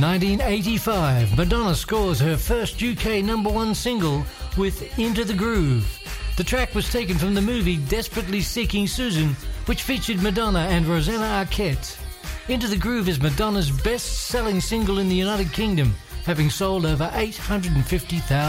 1985, Madonna scores her first UK #1 single with Into the Groove. The track was taken from the movie Desperately Seeking Susan, which featured Madonna and Rosanna Arquette. Into the Groove is Madonna's best-selling single in the United Kingdom, having sold over 850,000